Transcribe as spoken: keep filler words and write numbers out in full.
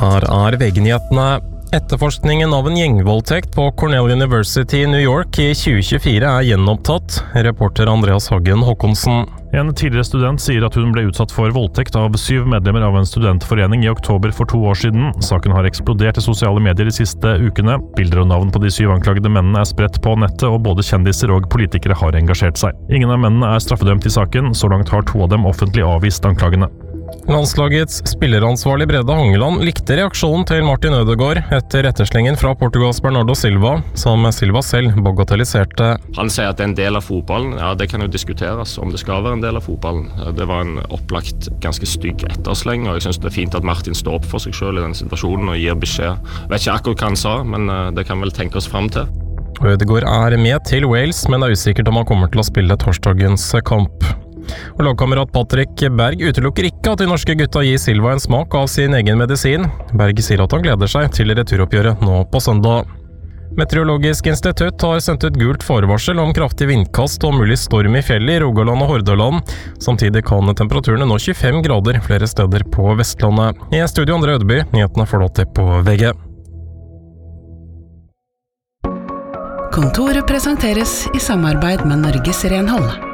Her er V G-nyhetene. Etterforskningen av en gjengvoldtekt på Cornell University i New York i tjue tjuefire er gjenopptatt. Reporter Andreas Hagen Håkonsen. En tidligere student sier at hun ble utsatt for voldtekt av syv medlemmer av en studentforening i oktober for to år siden. Saken har eksplodert i sosiale medier de siste ukene. Bilder og navn på de syv anklagede mennene er spredt på nettet, og både kjendiser og politikere har engasjert seg. Ingen av mennene er straffedømt i saken. Så langt har to av dem offentlig avvist anklagene. Landslagets spilleransvarlig Brede Hangeland likte reaksjonen til Martin Ødegaard etter etterslingen fra Portugals Bernardo Silva, som Silva selv bagatelliserte. Han sier at det er en del av fotballen. Ja, det kan jo diskuteres om det skal være en del av fotballen. Det var en opplagt ganske stygg ettersleng, og jeg synes det er fint at Martin står opp for seg selv i den situasjonen og gir beskjed. Jeg vet ikke akkurat hva han sa, men det kan vel tenke oss frem til. Ødegaard er med til Wales, men det er usikkert om han kommer til å spille torsdagens kamp. Og lagkamerat Patrick Berg utelukker ikke at de norske gutta gir Silva en smak av sin egen medisin. Berg sier at han gleder seg til returoppgjøret nå på søndag. Meteorologisk institutt har sendt ut gult forvarsel om kraftig vindkast og mulig storm i fjellet i Rogaland og Hordaland. Samtidig kan temperaturene nå tjuefem grader flere steder på Vestlandet. I studio Andre Ødeby, nyhetene får du alltid på V G. Kontoret presenteres i samarbeid med Norges Renhold.